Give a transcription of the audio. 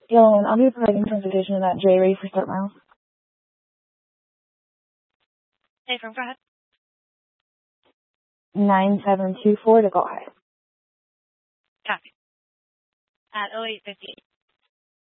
Dylan, I'll be providing transportation to that J ready for start miles. Hey, from go ahead. 9724 to go high. Copy. At 0858.